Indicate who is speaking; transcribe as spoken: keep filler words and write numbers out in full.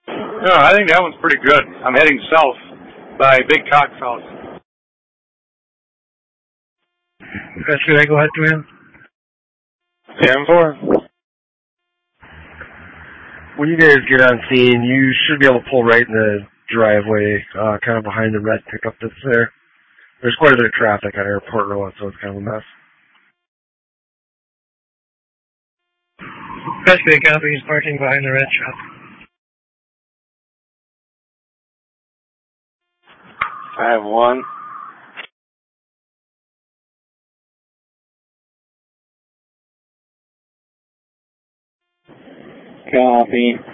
Speaker 1: No, I think that one's pretty good. I'm heading south by Big Cox House.
Speaker 2: Uh, should I go ahead, man?
Speaker 1: ten four.
Speaker 2: When you guys get on scene, you should be able to pull right in the driveway, uh, kind of behind the red pickup that's there. There's quite a bit of traffic on Airport Road, so it's kind of a mess. Especially the company's parking behind the red shop.
Speaker 1: five one. Copy.